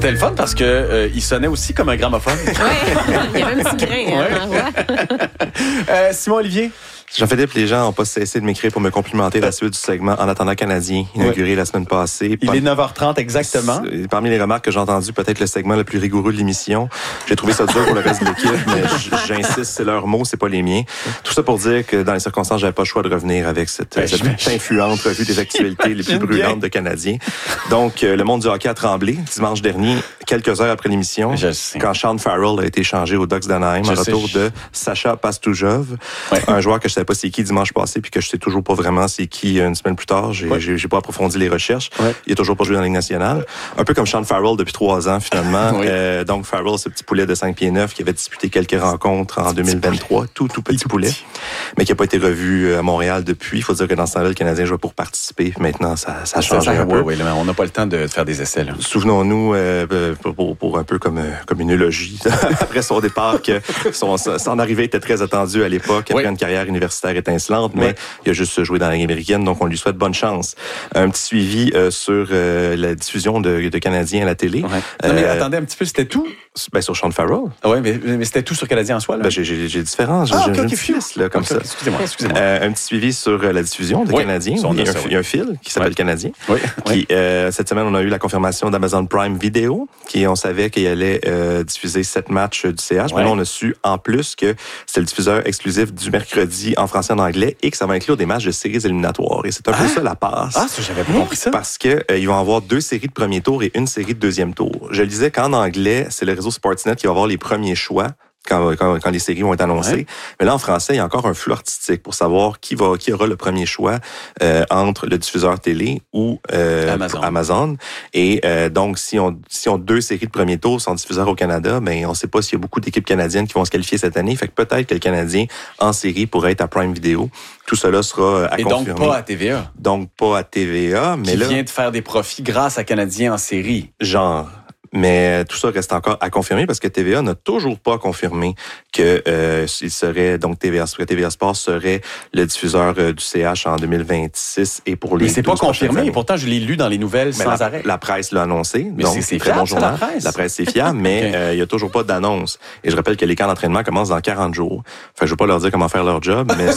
C'était le fun parce que il sonnait aussi comme un gramophone. Oui, il y avait un petit grain. Simon Olivier. Jean-Philippe, les gens n'ont pas cessé de m'écrire pour me complimenter la suite du segment En attendant Canadien, inauguré la semaine passée. Il est 9h30 exactement. Parmi les remarques que j'ai entendues, peut-être le segment le plus rigoureux de l'émission. J'ai trouvé ça dur pour le reste de l'équipe, mais j'insiste, c'est leurs mots, c'est pas les miens. Tout ça pour dire que dans les circonstances, j'avais pas le choix de revenir avec cette influente revue des actualités les plus brûlantes de Canadiens. Donc, le monde du hockey a tremblé dimanche dernier, quelques heures après l'émission, quand Sean Farrell a été échangé aux Ducks d'Anaheim en retour de Sacha Pastujov, un joueur que je savais pas c'est qui dimanche passé, puis que je sais toujours pas vraiment c'est qui une semaine plus tard. J'ai pas approfondi les recherches. Il a toujours pas joué dans la Ligue nationale. Un peu comme Sean Farrell depuis 3 ans, finalement. Donc, Farrell, ce petit poulet de 5 pieds 9 qui avait disputé quelques rencontres en 2023. Tout petit poulet. Mais qui a pas été revu à Montréal depuis. Il faut dire que dans ce temps-là, le Canadien jouait pour participer. Maintenant, ça a changé un peu. Oui, on n'a pas le temps de faire des essais, là. Souvenons-nous, pour un peu comme une eulogie, après son départ, que son arrivée était très attendue à l'époque, après une carrière universitaire étincelante, mais il a juste joué dans la Ligue américaine, donc on lui souhaite bonne chance. Un petit suivi sur la diffusion de Canadiens à la télé. Non, mais attendez un petit peu, c'était tout? Sur Sean Farrell. Oui, mais c'était tout sur Canadien en soi, là? J'ai différents. J'ai une liste, là, comme ça. Excusez-moi. Un petit suivi sur la diffusion de Canadiens. Il y a un fil qui s'appelle Canadien. Cette semaine, on a eu la confirmation d'Amazon Prime Video, on savait qu'il allait diffuser 7 matchs du CH. Mais là, on a su, en plus, que c'était le diffuseur exclusif du mercredi en français et en anglais et que ça va inclure des matchs de séries éliminatoires. Et c'est un peu ça la passe. Ah, ça, j'avais pas compris ça. Parce que ils vont avoir 2 séries de premier tour et une série de deuxième tour. Je le disais qu'en anglais, c'est le réseau Sportsnet qui va avoir les premiers choix quand les séries vont être annoncées. Mais là, en français, il y a encore un flou artistique pour savoir qui aura le premier choix entre le diffuseur télé ou Amazon. Et donc, si on 2 séries de premier tour sans diffuseur au Canada, mais on ne sait pas s'il y a beaucoup d'équipes canadiennes qui vont se qualifier cette année. Fait que peut-être que le Canadien en série pourrait être à Prime Video. Tout cela sera à confirmer. Et donc pas à TVA. Donc pas à TVA, mais là... Qui vient de faire des profits grâce à Canadien en série. Genre... Mais tout ça reste encore à confirmer parce que TVA n'a toujours pas confirmé que il serait donc TVA Sport serait le diffuseur du CH en 2026 et pour les. Mais c'est pas confirmé. Et pourtant, je l'ai lu dans les nouvelles sans arrêt. La presse l'a annoncé. Mais donc c'est très fiable, bon journal. La presse c'est fiable, mais il y a toujours pas d'annonce. Et je rappelle que les camps d'entraînement commencent dans 40 jours. Enfin, je veux pas leur dire comment faire leur job, mais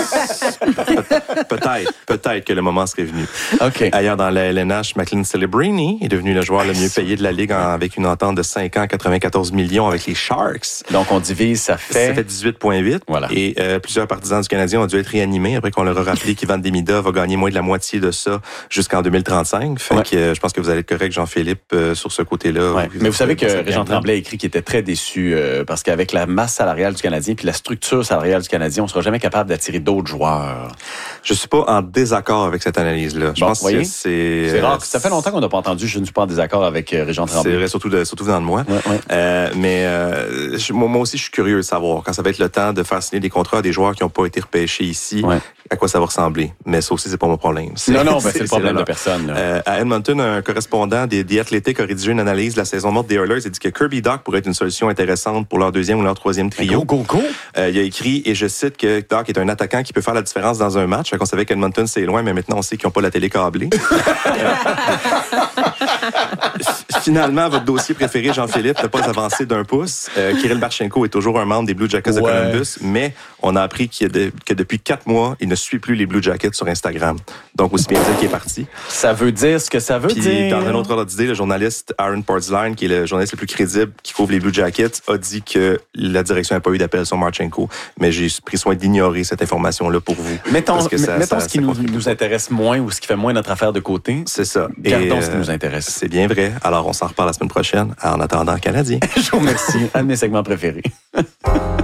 peut-être que le moment serait venu. Ailleurs dans la LNH, McLean Celebrini est devenu le joueur le mieux payé de la Ligue avec une entente de 5 ans, 94 millions avec les Sharks. Donc, on divise, ça fait 18,8. Voilà. Et plusieurs partisans du Canadien ont dû être réanimés après qu'on leur a rappelé qu'Ivan Demida va gagner moins de la moitié de ça jusqu'en 2035. Fait que je pense que vous allez être correct, Jean-Philippe, sur ce côté-là. Mais vous savez que Régent Tremblay a écrit qu'il était très déçu parce qu'avec la masse salariale du Canadien puis la structure salariale du Canadien, on sera jamais capable d'attirer d'autres joueurs. Je suis pas en désaccord avec cette analyse-là. Je pense que c'est rare. Ça fait longtemps qu'on n'a pas entendu. Je ne suis pas en désaccord avec Régent Tremblay. C'est vrai, surtout venant de moi. Moi aussi, je suis curieux de savoir quand ça va être le temps de faire signer des contrats à des joueurs qui n'ont pas été repêchés ici. À quoi ça va ressembler. Mais ça aussi, c'est pas mon problème. C'est le problème de personne. À Edmonton, un correspondant des Athletic a rédigé une analyse de la saison morte des Oilers et dit que Kirby Dach pourrait être une solution intéressante pour leur 2e ou leur 3e trio. Go! Il a écrit, et je cite, que Dach est un attaquant qui peut faire la différence dans un match. Fait qu'on savait qu'Edmonton, c'est loin, mais maintenant, on sait qu'ils n'ont pas la télé câblée. Finalement, votre dossier préféré, Jean-Philippe, n'a pas avancé d'1 pouce. Kirill Marchenko est toujours un membre des Blue Jackets de Columbus, mais on a appris que depuis 4 mois, il ne suit plus les Blue Jackets sur Instagram. Donc, aussi bien dire qu'il est parti. Ça veut dire ce que ça veut dire. Dans un autre ordre d'idée, le journaliste Aaron Portzline, qui est le journaliste le plus crédible qui couvre les Blue Jackets, a dit que la direction n'a pas eu d'appel sur Marchenko, mais j'ai pris soin d'ignorer cette information-là pour vous. Mettons ce qui nous intéresse moins ou ce qui fait moins notre affaire de côté. C'est ça. Gardons ce qui nous intéresse. C'est bien vrai. Alors, on s'en reparle la semaine prochaine. En attendant, Canadien. Je vous remercie. Un de mes segments préférés.